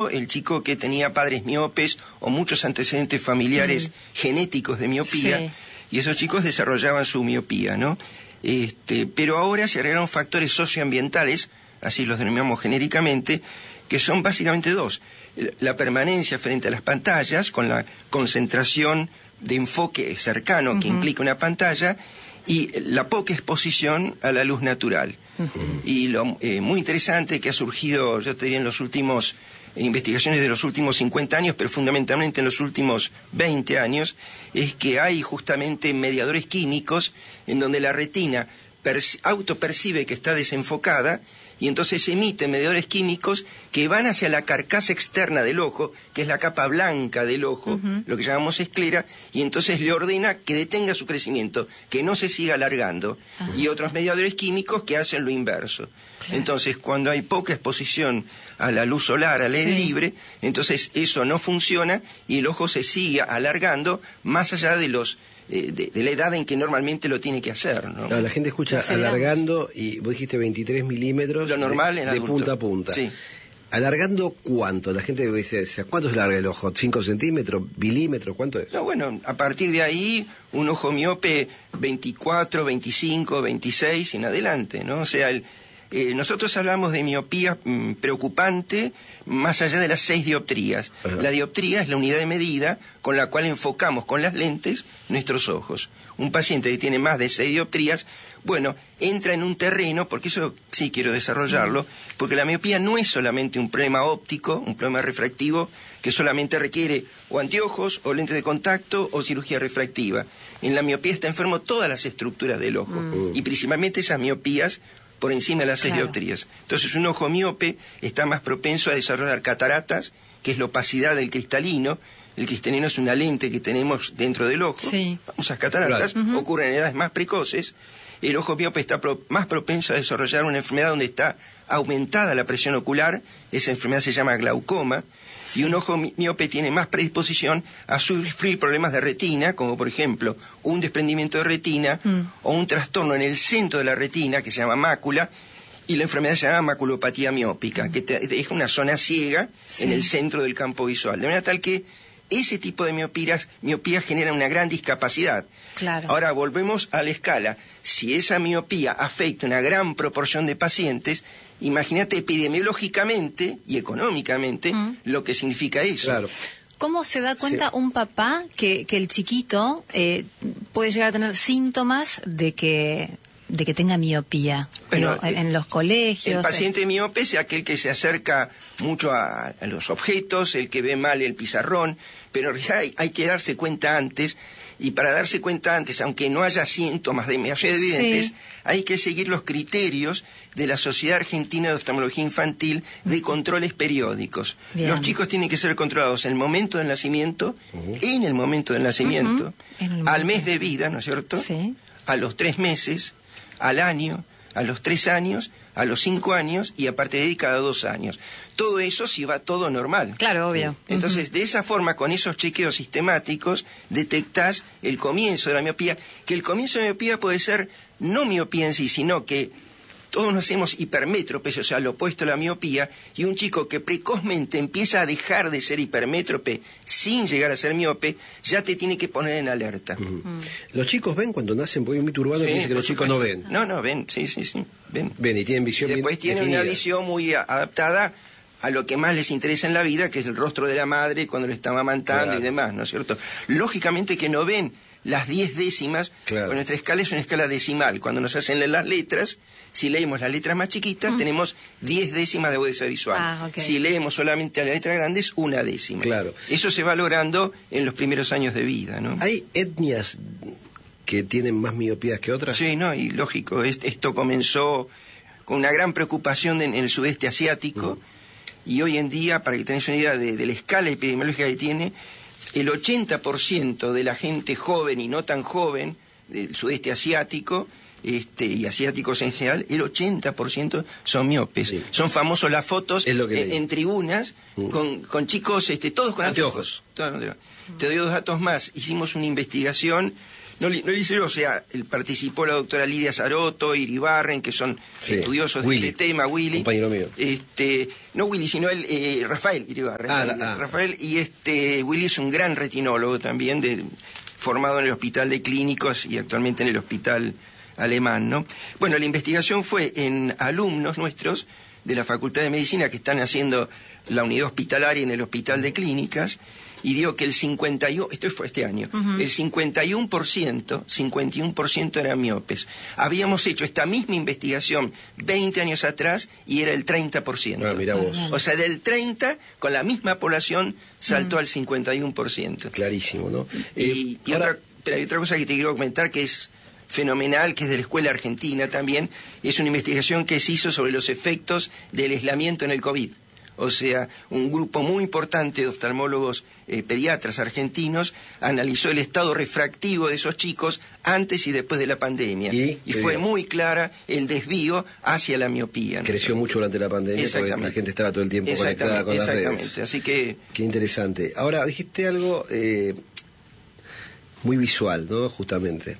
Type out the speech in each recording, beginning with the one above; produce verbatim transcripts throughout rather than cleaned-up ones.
o el chico que tenía padres miopes o muchos antecedentes familiares mm. genéticos de miopía, sí. y esos chicos desarrollaban su miopía, ¿no? Este, pero ahora se agregaron factores socioambientales, así los denominamos genéricamente, que son básicamente dos. La permanencia frente a las pantallas, con la concentración de enfoque cercano uh-huh. que implica una pantalla, y la poca exposición a la luz natural. Uh-huh. Y lo eh, muy interesante que ha surgido, yo te diría, en los últimos, en investigaciones de los últimos cincuenta años, pero fundamentalmente en los últimos veinte años, es que hay justamente mediadores químicos en donde la retina perci- autopercibe que está desenfocada, y entonces emite mediadores químicos que van hacia la carcasa externa del ojo, que es la capa blanca del ojo, uh-huh. lo que llamamos esclera, y entonces le ordena que detenga su crecimiento, que no se siga alargando, uh-huh. y otros mediadores químicos que hacen lo inverso. Claro. Entonces, cuando hay poca exposición a la luz solar, al aire sí. libre, entonces eso no funciona y el ojo se sigue alargando más allá de los De, de la edad en que normalmente lo tiene que hacer, ¿no? No, la gente escucha alargando, y vos dijiste veintitrés milímetros lo normal de, en de punta a punta. Sí. ¿Alargando cuánto? La gente dice, ¿cuánto se larga el ojo? ¿cinco centímetros? ¿Milímetros? ¿Cuánto es? No, bueno, a partir de ahí, un ojo miope veinticuatro, veinticinco, veintiséis en adelante, ¿no? O sea, el, eh, nosotros hablamos de miopía mmm, preocupante más allá de las seis dioptrías. Ajá. La dioptría es la unidad de medida con la cual enfocamos con las lentes nuestros ojos. Un paciente que tiene más de seis dioptrías, bueno, entra en un terreno, porque eso sí quiero desarrollarlo, porque la miopía no es solamente un problema óptico, un problema refractivo, que solamente requiere o anteojos, o lentes de contacto, o cirugía refractiva. En la miopía está enfermo todas las estructuras del ojo, mm. y principalmente esas miopías por encima de las seis claro. dioptrías. Entonces, un ojo miope está más propenso a desarrollar cataratas, que es la opacidad del cristalino. El cristalino es una lente que tenemos dentro del ojo. Sí. Esas cataratas claro. uh-huh. ocurren en edades más precoces. El ojo miope está pro, más propenso a desarrollar una enfermedad donde está aumentada la presión ocular. Esa enfermedad se llama glaucoma. Sí. Y un ojo miope tiene más predisposición a sufrir problemas de retina, como por ejemplo un desprendimiento de retina mm. o un trastorno en el centro de la retina que se llama mácula, y la enfermedad se llama maculopatía miópica, mm. que te deja una zona ciega sí. en el centro del campo visual. De manera tal que ese tipo de miopías, miopía genera una gran discapacidad. Claro. Ahora volvemos a la escala. Si esa miopía afecta a una gran proporción de pacientes, imagínate epidemiológicamente y económicamente mm. lo que significa eso. Claro. ¿Cómo se da cuenta sí. un papá que, que el chiquito eh, puede llegar a tener síntomas de que de que tenga miopía? Bueno, Digo, en, en los colegios. El paciente eh... miope es aquel que se acerca mucho a, a los objetos, el que ve mal el pizarrón, pero en realidad hay, hay que darse cuenta antes, y para darse cuenta antes, aunque no haya síntomas demasiado evidentes, sí. hay que seguir los criterios de la Sociedad Argentina de Oftalmología Infantil de controles periódicos. Bien. Los chicos tienen que ser controlados en el momento del nacimiento, uh-huh. en el momento del nacimiento, uh-huh. al mes de vida, ¿no es cierto? Sí. A los tres meses, al año, a los tres años, a los cinco años y aparte de cada dos años. Todo eso si va todo normal. Claro, obvio. Entonces, uh-huh. de esa forma, con esos chequeos sistemáticos, detectás el comienzo de la miopía, que el comienzo de la miopía puede ser no miopía en sí, sino que todos nos hacemos hipermétropes, o sea, lo opuesto a la miopía, y un chico que precozmente empieza a dejar de ser hipermétrope sin llegar a ser miope, ya te tiene que poner en alerta. Uh-huh. Mm. ¿Los chicos ven cuando nacen? Porque hay un mito urbano que dice que los chicos no ven. No, no, ven, sí, sí, sí, ven. Ven y tienen visión y después bien tienen definida. Una visión muy adaptada a lo que más les interesa en la vida, que es el rostro de la madre cuando lo está amamantando claro. y demás, ¿no es cierto? Lógicamente que no ven las diez décimas, claro. porque nuestra escala es una escala decimal. Cuando nos hacen leer las letras, si leemos las letras más chiquitas, mm. tenemos diez décimas de agudeza visual. Ah, okay. Si leemos solamente las letras grandes, una décima. Claro. Eso se va logrando en los primeros años de vida, ¿no? ¿Hay etnias que tienen más miopías que otras? Sí, no, y lógico. Esto comenzó con una gran preocupación en el sudeste asiático, mm. y hoy en día, para que tengáis una idea de, de la escala epidemiológica que tiene, el ochenta por ciento de la gente joven y no tan joven del sudeste asiático, este, y asiáticos en general, el ochenta por ciento son miopes. Sí. Son famosos las fotos en, en tribunas mm. con, con chicos, este, todos con anteojos. anteojos. Todos, te doy dos datos más. Hicimos una investigación No, no le hice, o sea, el, participó la doctora Lidia Sarotto, Iribarren, que son sí. estudiosos Willy, de este tema, Willy. Compañero mío. Este, no Willy, sino el, eh, Rafael Iribarren. Ah, el, ah. Rafael, y este, Willy es un gran retinólogo también, de, formado en el Hospital de Clínicos y actualmente en el Hospital Alemán, ¿no? Bueno, la investigación fue en alumnos nuestros de la Facultad de Medicina que están haciendo la unidad hospitalaria en el Hospital de Clínicas, y dio que el cincuenta y uno, esto fue este año, uh-huh. el cincuenta y uno por ciento, cincuenta y uno por ciento eran miopes. Habíamos hecho esta misma investigación veinte años atrás y era el treinta por ciento. Ah, mirá vos. O sea, del treinta, con la misma población, saltó uh-huh. al cincuenta y uno por ciento. Clarísimo, ¿no? Y, eh, y ahora... otra, pero hay otra cosa que te quiero comentar que es fenomenal, que es de la Escuela Argentina también, es una investigación que se hizo sobre los efectos del aislamiento en el COVID. O sea, un grupo muy importante de oftalmólogos eh, pediatras argentinos analizó el estado refractivo de esos chicos antes y después de la pandemia. Y, y fue muy clara el desvío hacia la miopía. Creció ¿no? mucho durante la pandemia porque la gente estaba todo el tiempo conectada con las redes. Exactamente, así que... Qué interesante. Ahora, dijiste algo eh, muy visual, ¿no? Justamente.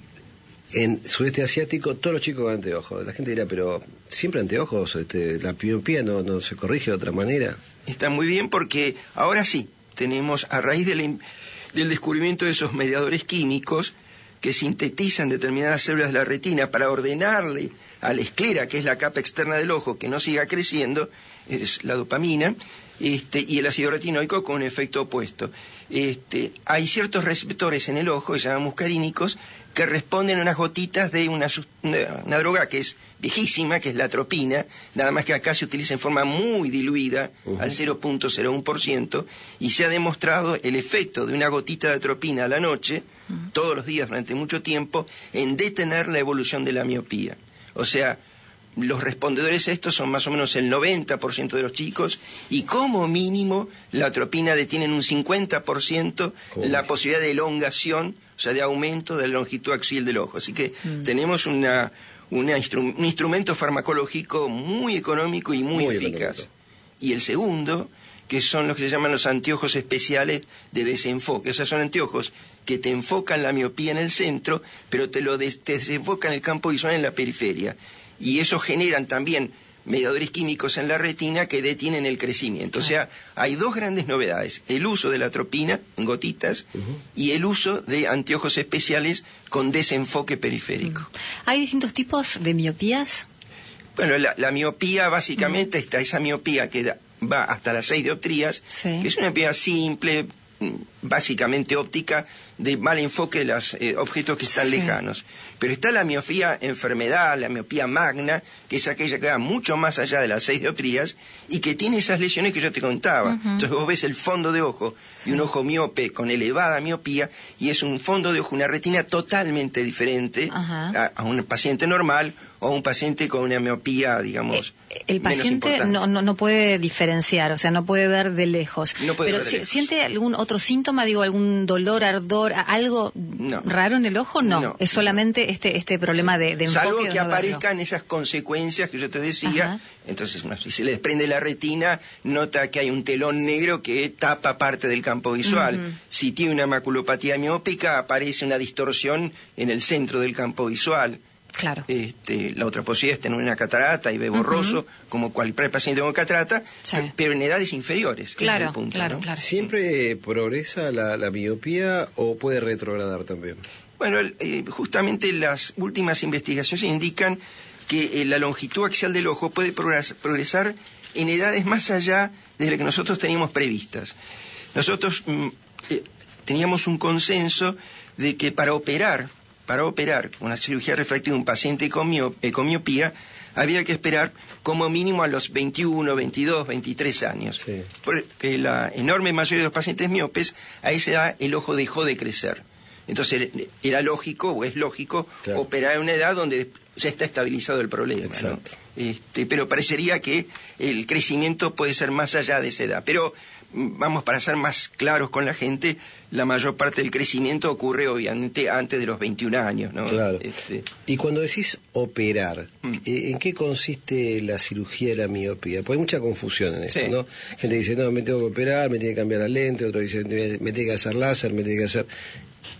En sudeste asiático todos los chicos con anteojos. La gente dirá, pero siempre anteojos, este, la miopía no, no se corrige de otra manera. Está muy bien porque ahora sí, tenemos a raíz de la, del descubrimiento de esos mediadores químicos que sintetizan determinadas células de la retina para ordenarle a la esclera, que es la capa externa del ojo, que no siga creciendo, es la dopamina, este, y el ácido retinoico con un efecto opuesto. Este, hay ciertos receptores en el ojo, que se llaman muscarínicos, que responden a unas gotitas de una, una, una droga que es viejísima, que es la atropina, nada más que acá se utiliza en forma muy diluida, uh-huh. al cero punto cero uno por ciento, y se ha demostrado el efecto de una gotita de atropina a la noche, uh-huh. todos los días durante mucho tiempo, en detener la evolución de la miopía. O sea, los respondedores a estos son más o menos el noventa por ciento de los chicos, y como mínimo la atropina detiene en un cincuenta por ciento la posibilidad de elongación, o sea, de aumento de la longitud axial del ojo. Así que mm. tenemos una, una instru- un instrumento farmacológico muy económico y muy, muy eficaz. Económico. Y el segundo, que son los que se llaman los anteojos especiales de desenfoque. O sea, son anteojos que te enfocan la miopía en el centro, pero te lo des- te desenfocan el campo visual en la periferia. Y eso generan también mediadores químicos en la retina que detienen el crecimiento. O sea, hay dos grandes novedades: el uso de la atropina en gotitas uh-huh. y el uso de anteojos especiales con desenfoque periférico. Uh-huh. ¿Hay distintos tipos de miopías? Bueno, la, la miopía básicamente uh-huh. está esa miopía que da, va hasta las seis dioptrías, sí. que es una miopía simple, básicamente óptica, de mal enfoque de los eh, objetos que están sí. lejanos. Pero está la miopía enfermedad, la miopía magna, que es aquella que va mucho más allá de las seis dioptrías y que tiene esas lesiones que yo te contaba. Uh-huh. Entonces vos ves el fondo de ojo sí. de un ojo miope con elevada miopía, y es un fondo de ojo, una retina totalmente diferente uh-huh. a, a un paciente normal o a un paciente con una miopía, digamos, eh, el paciente no, no, no puede diferenciar, o sea, no puede ver de lejos. No puede Pero ver de si, lejos. ¿Siente algún otro síntoma, digo, algún dolor, ardor, algo no. raro en el ojo? No, no es solamente no. este este problema de, de enfoque. Salvo que no aparezcan esas consecuencias que yo te decía. Ajá. Entonces, bueno, si se le desprende la retina, nota que hay un telón negro que tapa parte del campo visual. Uh-huh. Si tiene una maculopatía miópica, aparece una distorsión en el centro del campo visual. Claro. Este, la otra posibilidad es tener una catarata y ve borroso, uh-huh. como cualquier paciente con catarata, sí. pero en edades inferiores. Claro, es el punto, claro, ¿no? claro. ¿Siempre progresa la, la miopía o puede retrogradar también? Bueno, eh, justamente las últimas investigaciones indican que eh, la longitud axial del ojo puede progresar en edades más allá de las que nosotros teníamos previstas. Nosotros mm, eh, teníamos un consenso de que para operar, para operar una cirugía refractiva de un paciente con, miop- eh, con miopía, había que esperar como mínimo a los veintiuno, veintidós, veintitrés años. Sí. Porque la enorme mayoría de los pacientes miopes, a esa edad el ojo dejó de crecer. Entonces era lógico, o es lógico, claro. operar en una edad donde ya está estabilizado el problema. Exacto. ¿No? Este, pero parecería que el crecimiento puede ser más allá de esa edad. Pero, vamos, para ser más claros con la gente, la mayor parte del crecimiento ocurre obviamente antes de los veintiún años, ¿no? Claro. Este... Y cuando decís operar, mm. ¿en qué consiste la cirugía de la miopía? Porque hay mucha confusión en esto, sí. ¿no? Gente dice, no, me tengo que operar, me tiene que cambiar la lente, otro dice, me tiene que hacer láser, me tiene que hacer...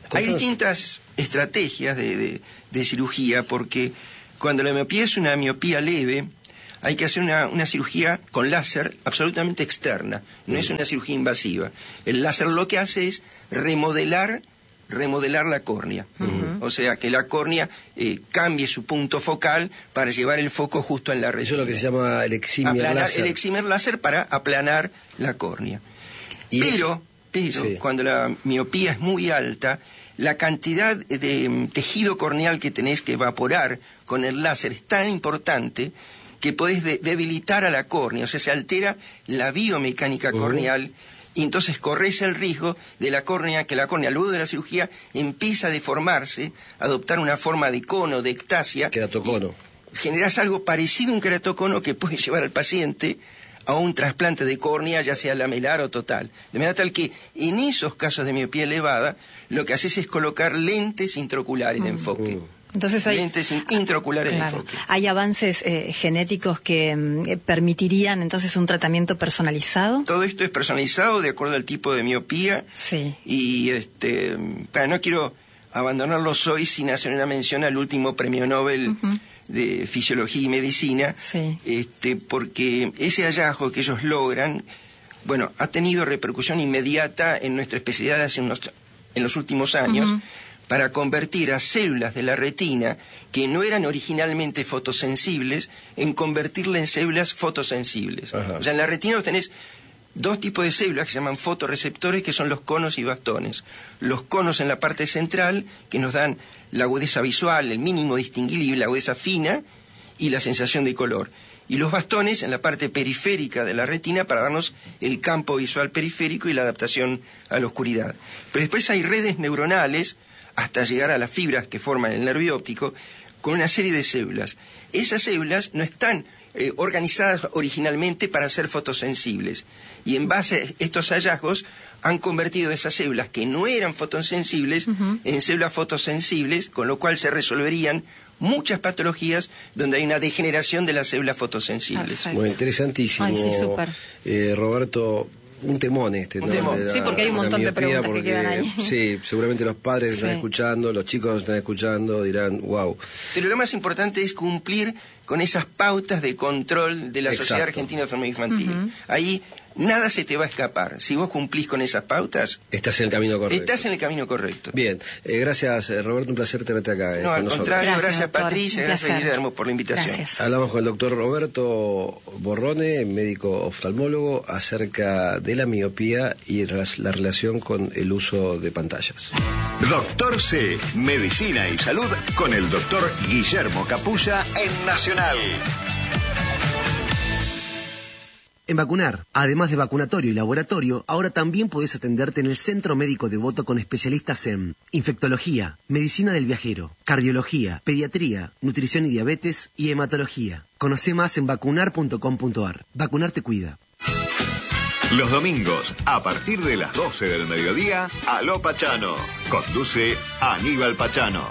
Hay distintas estrategias de, de, de cirugía, porque cuando la miopía es una miopía leve, hay que hacer una, una cirugía con láser absolutamente externa, no uh-huh. es una cirugía invasiva. El láser lo que hace es remodelar remodelar la córnea, uh-huh. o sea, que la córnea eh, cambie su punto focal para llevar el foco justo en la retina. Eso es lo que se llama el excimer láser. El excimer láser para aplanar la córnea. ¿Y pero, pero sí. cuando la miopía es muy alta, la cantidad de um, tejido corneal que tenés que evaporar con el láser es tan importante que podés de- debilitar a la córnea, o sea, se altera la biomecánica uh-huh. corneal. Y entonces corres el riesgo de la córnea, que la córnea luego de la cirugía empieza a deformarse, a adoptar una forma de cono, de ectasia. Queratocono. Generás algo parecido a un queratocono que puede llevar al paciente a un trasplante de córnea, ya sea lamelar o total. De manera tal que en esos casos de miopía elevada, lo que haces es colocar lentes intraoculares mm. de enfoque. Mm. Entonces hay, lentes intraoculares claro, de enfoque. ¿Hay avances eh, genéticos que eh, permitirían entonces un tratamiento personalizado? Todo esto es personalizado de acuerdo al tipo de miopía. Sí. Y este, bueno, no quiero abandonarlos hoy sin hacer una mención al último premio Nobel uh-huh. de Fisiología y Medicina, sí. este, porque ese hallazgo que ellos logran, bueno, ha tenido repercusión inmediata en nuestra especialidad hace unos, en los últimos años. Uh-huh. Para convertir a células de la retina que no eran originalmente fotosensibles, en convertirla en células fotosensibles. Ajá. O sea, en la retina vos tenés dos tipos de células que se llaman fotorreceptores, que son los conos y bastones. Los conos en la parte central, que nos dan la agudeza visual, el mínimo distinguible, la agudeza fina y la sensación de color. Y los bastones en la parte periférica de la retina para darnos el campo visual periférico y la adaptación a la oscuridad. Pero después hay redes neuronales hasta llegar a las fibras que forman el nervio óptico, con una serie de células. Esas células no están eh, organizadas originalmente para ser fotosensibles, y en base a estos hallazgos han convertido esas células que no eran fotosensibles uh-huh. en células fotosensibles, con lo cual se resolverían muchas patologías donde hay una degeneración de las células fotosensibles. Perfecto. Muy interesantísimo. Ay, sí, súper. Eh, Roberto, un temón este, ¿no? Un temón. La, sí, porque hay un montón de preguntas porque, que quedan ahí. Sí, seguramente los padres sí. están escuchando, los chicos están escuchando, dirán, wow. Pero lo más importante es cumplir con esas pautas de control de la Exacto. Sociedad Argentina de Enfermedad Infantil. Uh-huh. Ahí nada se te va a escapar. Si vos cumplís con esas pautas, estás en el camino correcto. Estás en el camino correcto. Bien, eh, gracias Roberto, un placer tenerte acá. Eh, no, con al nosotros. contrario, gracias, gracias Patricia, gracias gracias Guillermo por la invitación. Gracias. Hablamos con el doctor Roberto Borrone, médico oftalmólogo, acerca de la miopía y la relación con el uso de pantallas. Doctor C, Medicina y Salud con el doctor Guillermo Capulla en Nacional. En Vacunar, además de vacunatorio y laboratorio, ahora también podés atenderte en el Centro Médico Devoto con especialistas en infectología, medicina del viajero, cardiología, pediatría, nutrición y diabetes y hematología. Conocé más en vacunar punto com punto ar. Vacunar te cuida. Los domingos, a partir de las doce del mediodía, Aló Pachano. Conduce Aníbal Pachano.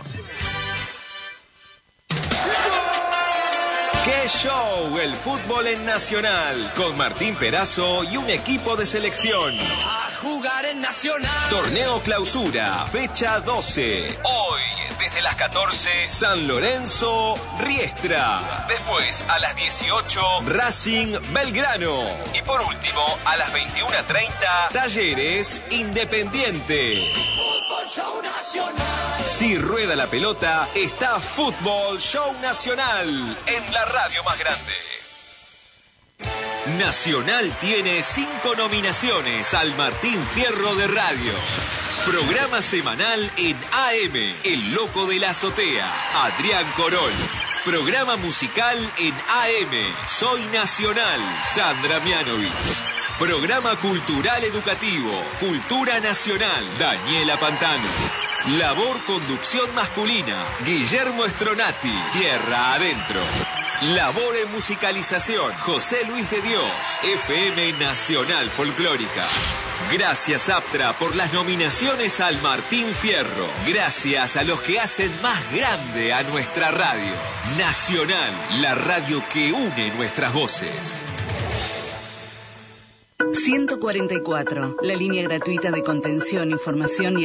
¡Qué show! El fútbol en Nacional, con Martín Perazo y un equipo de selección. A jugar en Nacional. Torneo Clausura, fecha doce. Hoy, desde las catorce, San Lorenzo, Riestra. Después, a las dieciocho, Racing, Belgrano. Y por último, a las veintiuna treinta, Talleres, Independiente. Fútbol Show Nacional. Si rueda la pelota, está Fútbol Show Nacional en la radio más grande. Nacional tiene cinco nominaciones al Martín Fierro de Radio. Programa semanal en A M, El Loco de la Azotea, Adrián Corol. Programa musical en A M, Soy Nacional, Sandra Mianovich. Programa cultural educativo, Cultura Nacional, Daniela Pantano. Labor conducción masculina, Guillermo Stronati, Tierra Adentro. Labor en musicalización, José Luis de Dios, F M Nacional Folclórica. Gracias Aptra por las nominaciones al Martín Fierro. Gracias a los que hacen más grande a nuestra radio. Nacional, la radio que une nuestras voces. ciento cuarenta y cuatro, la línea gratuita de contención, información y